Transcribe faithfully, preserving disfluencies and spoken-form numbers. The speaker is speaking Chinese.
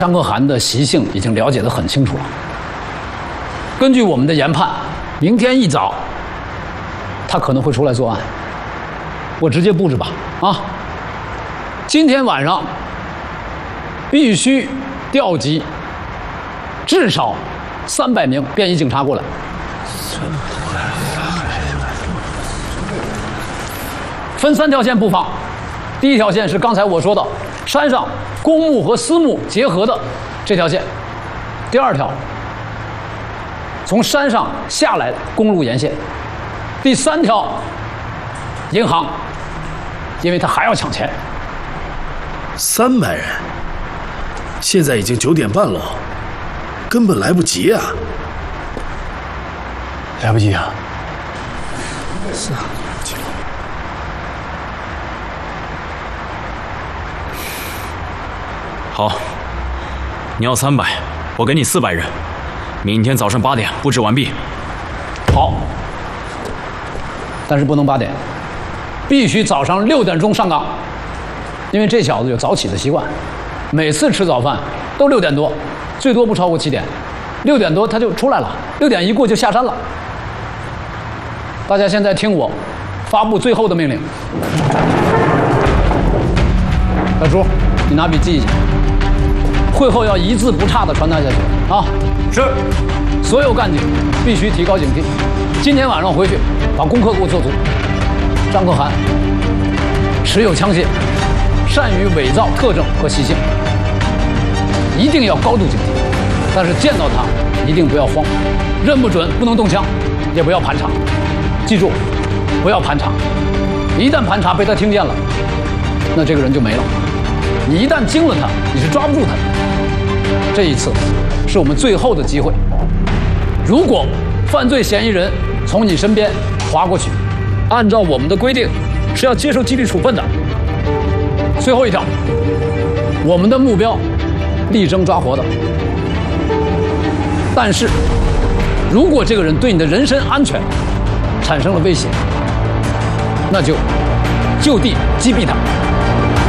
张可汗的习性已经了解得很清楚了。根据我们的研判，明天一早他可能会出来作案。我直接布置吧，啊！今天晚上必须调集至少三百名便衣警察过来。分三条线布防，第一条线是刚才我说的山上公墓和私墓结合的这条线，第二条从山上下来的公路沿线，第三条银行，因为他还要抢钱。 三百人，现在已经九点半了，根本来不及啊！ 来不及啊！ 是啊。 好，你要三百，我给你四百人，明天早上八点布置完毕。 好，但是不能八点，必须早上六点钟上岗，因为这小子有早起的习惯，每次吃早饭都六点多，最多不超过七点，六点多他就出来了，六点一过就下山了。大家现在听我发布最后的命令。小朱，你拿笔记一下。会后要一字不差地传达下去啊！ 是， 所有干警必须提高警惕。今天晚上回去把功课给我做足。张可汗持有枪械，善于伪造特征和习性，一定要高度警惕。但是见到他一定不要慌，认不准不能动枪，也不要盘查。记住，不要盘查，一旦盘查被他听见了，那这个人就没了。你一旦惊了他，你是抓不住他的。这一次是我们最后的机会。如果犯罪嫌疑人从你身边划过去，按照我们的规定是要接受纪律处分的。最后一条，我们的目标力争抓活的。但是，如果这个人对你的人身安全产生了威胁，那就就地击毙他。